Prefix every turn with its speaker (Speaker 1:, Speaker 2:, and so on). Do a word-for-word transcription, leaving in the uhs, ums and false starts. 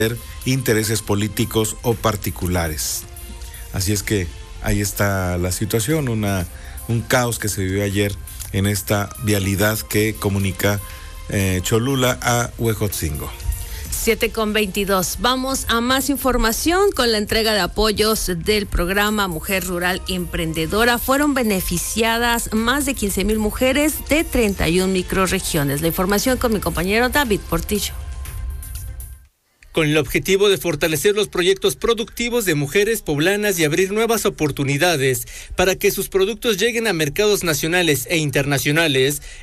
Speaker 1: intereses políticos o particulares. Así es que ahí está la situación, una, un caos que se vivió ayer en esta vialidad que comunica eh, Cholula a Huejotzingo.
Speaker 2: siete con veintidós. Vamos a más información con la entrega de apoyos del programa Mujer Rural Emprendedora. Fueron beneficiadas más de quince mil mujeres de treinta y una microrregiones. La información con mi compañero David Portillo.
Speaker 3: Con el objetivo de fortalecer los proyectos productivos de mujeres poblanas y abrir nuevas oportunidades para que sus productos lleguen a mercados nacionales e internacionales,